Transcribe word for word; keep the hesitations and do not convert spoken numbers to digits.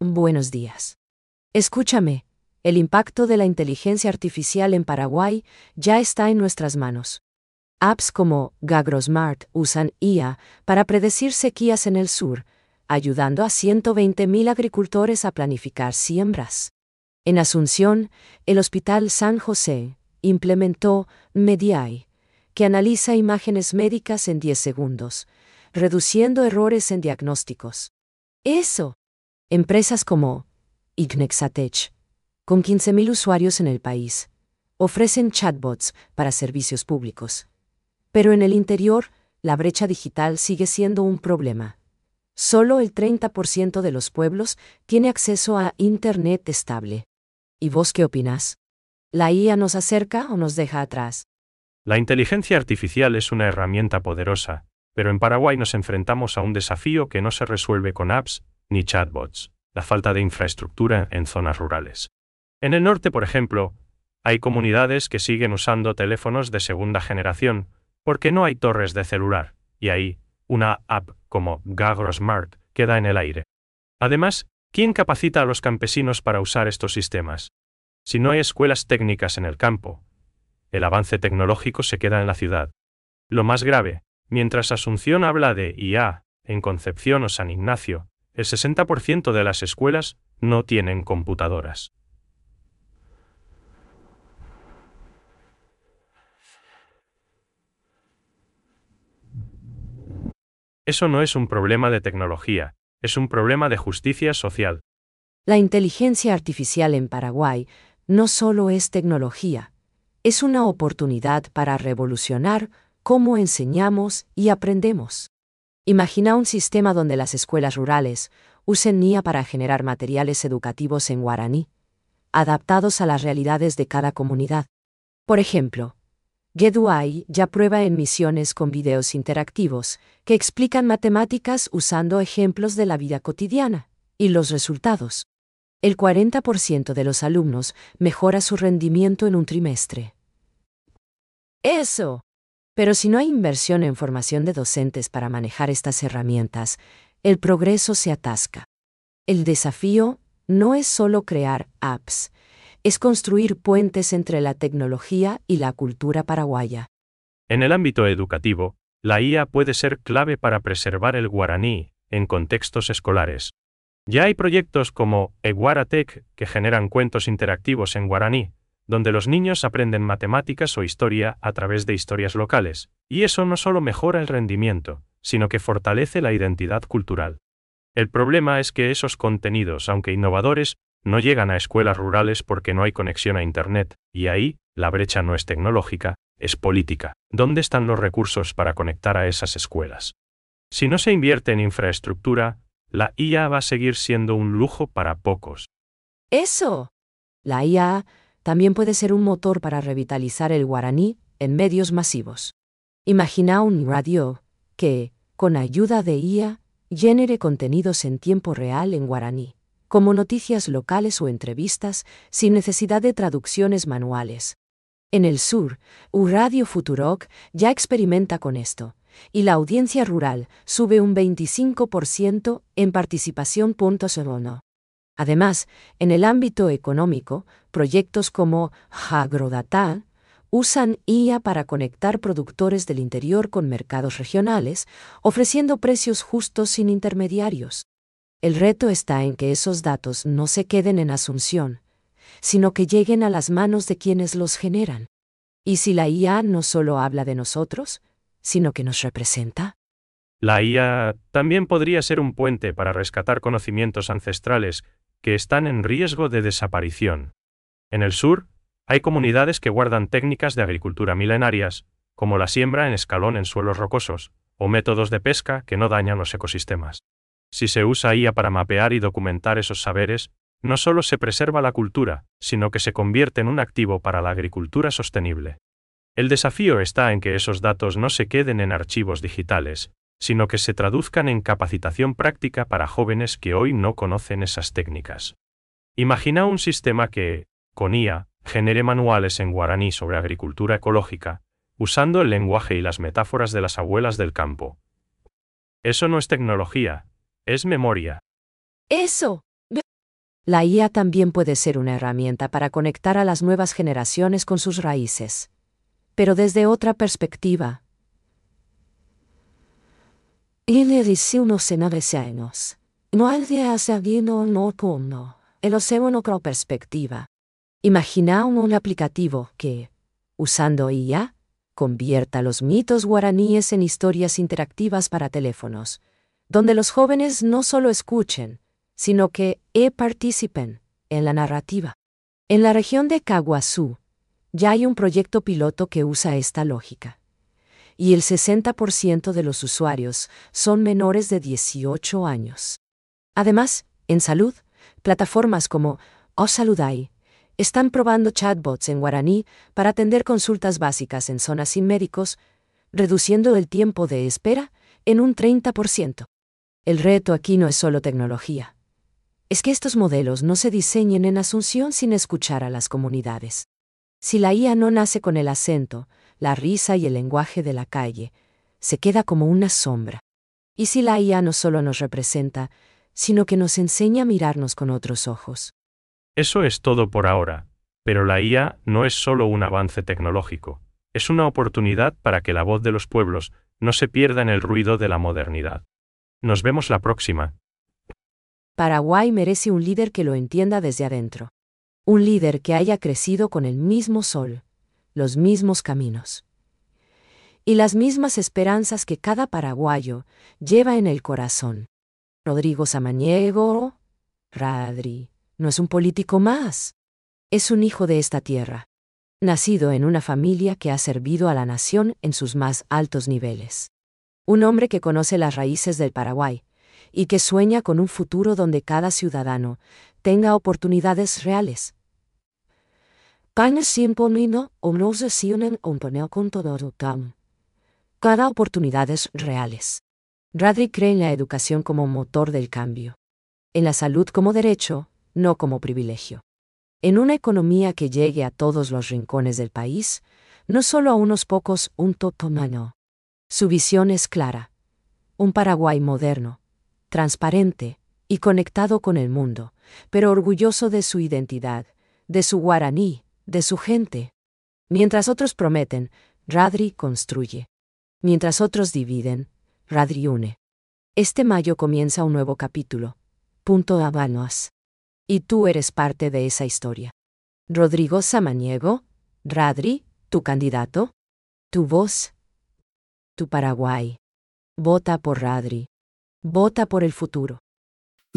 Buenos días. Escúchame, el impacto de la inteligencia artificial en Paraguay ya está en nuestras manos. Apps como GagroSmart usan I A para predecir sequías en el sur, ayudando a ciento veinte mil agricultores a planificar siembras. En Asunción, el Hospital San José implementó Mediai, que analiza imágenes médicas en diez segundos, reduciendo errores en diagnósticos. Eso. Empresas como Ignexatech, con quince mil usuarios en el país, ofrecen chatbots para servicios públicos. Pero en el interior, la brecha digital sigue siendo un problema. Solo el treinta por ciento de los pueblos tiene acceso a Internet estable. ¿Y vos qué opinás? ¿La I A nos acerca o nos deja atrás? La inteligencia artificial es una herramienta poderosa, pero en Paraguay nos enfrentamos a un desafío que no se resuelve con apps ni chatbots: la falta de infraestructura en zonas rurales. En el norte, por ejemplo, hay comunidades que siguen usando teléfonos de segunda generación porque no hay torres de celular, y ahí, una app como GagroSmart queda en el aire. Además, ¿quién capacita a los campesinos para usar estos sistemas? Si no hay escuelas técnicas en el campo, el avance tecnológico se queda en la ciudad. Lo más grave, mientras Asunción habla de I A en Concepción o San Ignacio, el sesenta por ciento de las escuelas no tienen computadoras. Eso no es un problema de tecnología, es un problema de justicia social. La inteligencia artificial en Paraguay no solo es tecnología, es una oportunidad para revolucionar cómo enseñamos y aprendemos. Imagina un sistema donde las escuelas rurales usen I A para generar materiales educativos en guaraní, adaptados a las realidades de cada comunidad. Por ejemplo, Geduay ya prueba en misiones con videos interactivos que explican matemáticas usando ejemplos de la vida cotidiana, y los resultados. El cuarenta por ciento de los alumnos mejora su rendimiento en un trimestre. ¡Eso! Pero si no hay inversión en formación de docentes para manejar estas herramientas, el progreso se atasca. El desafío no es solo crear apps, es construir puentes entre la tecnología y la cultura paraguaya. En el ámbito educativo, la I A puede ser clave para preservar el guaraní en contextos escolares. Ya hay proyectos como Eguaratec que generan cuentos interactivos en guaraní, donde los niños aprenden matemáticas o historia a través de historias locales, y eso no solo mejora el rendimiento, sino que fortalece la identidad cultural. El problema es que esos contenidos, aunque innovadores, no llegan a escuelas rurales porque no hay conexión a Internet, y ahí, la brecha no es tecnológica, es política. ¿Dónde están los recursos para conectar a esas escuelas? Si no se invierte en infraestructura, la I A va a seguir siendo un lujo para pocos. ¡Eso! La I A también puede ser un motor para revitalizar el guaraní en medios masivos. Imagina un radio que, con ayuda de I A, genere contenidos en tiempo real en guaraní, como noticias locales o entrevistas, sin necesidad de traducciones manuales. En el sur, U-Radio Futuroc ya experimenta con esto, y la audiencia rural sube un veinticinco por ciento en participación. Segundo. Además, en el ámbito económico, proyectos como Agrodata usan I A para conectar productores del interior con mercados regionales, ofreciendo precios justos sin intermediarios. El reto está en que esos datos no se queden en Asunción, sino que lleguen a las manos de quienes los generan. ¿Y si la I A no solo habla de nosotros, sino que nos representa? La I A también podría ser un puente para rescatar conocimientos ancestrales que están en riesgo de desaparición. En el sur, hay comunidades que guardan técnicas de agricultura milenarias, como la siembra en escalón en suelos rocosos, o métodos de pesca que no dañan los ecosistemas. Si se usa I A para mapear y documentar esos saberes, no solo se preserva la cultura, sino que se convierte en un activo para la agricultura sostenible. El desafío está en que esos datos no se queden en archivos digitales, sino que se traduzcan en capacitación práctica para jóvenes que hoy no conocen esas técnicas. Imagina un sistema que, con I A, genere manuales en guaraní sobre agricultura ecológica, usando el lenguaje y las metáforas de las abuelas del campo. Eso no es tecnología, es memoria. ¡Eso! La I A también puede ser una herramienta para conectar a las nuevas generaciones con sus raíces, pero desde otra perspectiva. Il uno años. No hay de hacer no como. El océano con perspectiva. Imagina un aplicativo que, usando I A, convierta los mitos guaraníes en historias interactivas para teléfonos, donde los jóvenes no solo escuchen, sino que e participen en la narrativa. En la región de Caguazú, ya hay un proyecto piloto que usa esta lógica. Y el sesenta por ciento de los usuarios son menores de dieciocho años. Además, en salud, plataformas como O Saludai están probando chatbots en guaraní para atender consultas básicas en zonas sin médicos, reduciendo el tiempo de espera en un treinta por ciento. El reto aquí no es solo tecnología. Es que estos modelos no se diseñen en Asunción sin escuchar a las comunidades. Si la I A no nace con el acento, la risa y el lenguaje de la calle, se queda como una sombra. Y si la I A no solo nos representa, sino que nos enseña a mirarnos con otros ojos. Eso es todo por ahora, pero la I A no es solo un avance tecnológico, es una oportunidad para que la voz de los pueblos no se pierda en el ruido de la modernidad. Nos vemos la próxima. Paraguay merece un líder que lo entienda desde adentro. Un líder que haya crecido con el mismo sol, los mismos caminos y las mismas esperanzas que cada paraguayo lleva en el corazón. Rodrigo Samaniego, Radri, no es un político más. Es un hijo de esta tierra, nacido en una familia que ha servido a la nación en sus más altos niveles. Un hombre que conoce las raíces del Paraguay y que sueña con un futuro donde cada ciudadano tenga oportunidades reales. Cada oportunidades reales. Radri cree en la educación como motor del cambio. En la salud como derecho, no como privilegio. En una economía que llegue a todos los rincones del país, no solo a unos pocos, un totomano. Su visión es clara. Un Paraguay moderno, transparente y conectado con el mundo, pero orgulloso de su identidad, de su guaraní, de su gente. Mientras otros prometen, Radri construye. Mientras otros dividen, Radri une. Este mayo comienza un nuevo capítulo. Punto Habanos. Y tú eres parte de esa historia. Rodrigo Samaniego, Radri, tu candidato, tu voz, tu Paraguay. Vota por Radri. Vota por el futuro.